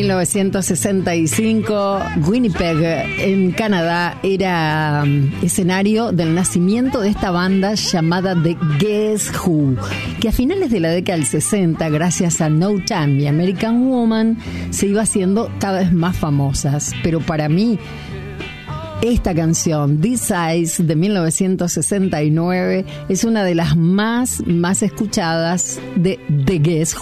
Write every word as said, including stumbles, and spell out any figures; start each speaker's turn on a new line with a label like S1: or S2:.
S1: mil novecientos sesenta y cinco, Winnipeg, en Canadá, era um, escenario del nacimiento de esta banda llamada The Guess Who, que a finales de la década del sesenta, gracias a No Time y American Woman, se iba haciendo cada vez más famosas. Pero para mí, esta canción, This Eyes, de mil novecientos sesenta y nueve, es una de las más, más escuchadas de The Guess Who.